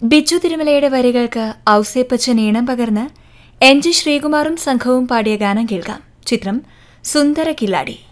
ബിജു തിരുമലയുടെ വരികൾക്ക് ഔസേപ്പച്ചൻ ഈണം പകർന്ന് എൻ ജി ശ്രീകുമാറും സംഘവും പാടിയ ഗാനം കേൾക്കാം. ചിത്രം സുന്ദര കില്ലാടി.